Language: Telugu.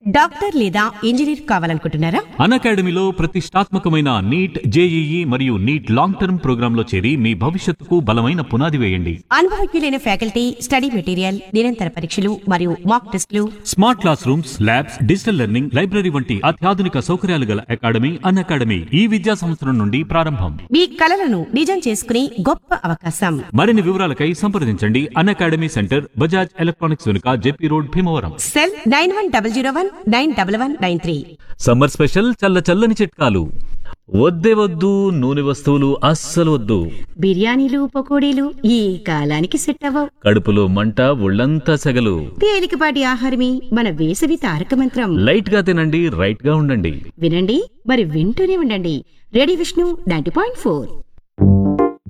డాక్టర్ లేదా ఇంజనీర్ కావాలనుకుంటున్నారా? అకాడమీలో ప్రతిష్టాత్మకమైన నీట్, జేఈఈ మరియు నీట్ లాంగ్ టర్మ్ ప్రోగ్రాంలో చేరి మీ భవిష్యత్తుకు బలమైన పునాది వేయండి. అనుభవజ్ఞులైన ఫ్యాకల్టీ, స్టడీ మెటీరియల్, నిరంతర పరీక్షలు మరియు మాక్ టెస్టులు, smart class rooms, labs, digital learning, library వంటి అత్యాధునిక సౌకర్యాలు గల అకాడమీ అకాడమీ ఈ విద్యా సంవత్సరం నుండి ప్రారంభం. మీ కలలను నిజం చేసుకునే గొప్ప అవకాశం. మరిన్ని వివరాలకై సంప్రదించండి. అకాడమీ సెంటర్, బజాజ్ ఎలక్ట్రానిక్స్ వెనుక, JP road, Bhimavaram. Cell 9101911193. Summer special చల్ల చల్లని చిట్కాలు. వద్దే వద్దు నూనె వస్తువులు అస్సలు వద్దు. బిర్యానీలు, పకోడీలు ఈ కాలానికి సెట్ అవ్వవు. కడుపులో మంట, ఒళ్ళంతా సెగలు. తేలికపాటి ఆహారమే మన వేసవి తారక మంత్రం. లైట్ గా తినండి, రైట్ గా ఉండండి. వినండి, మరి వింటూనే ఉండండి. రేడియో విష్ణు 90.4.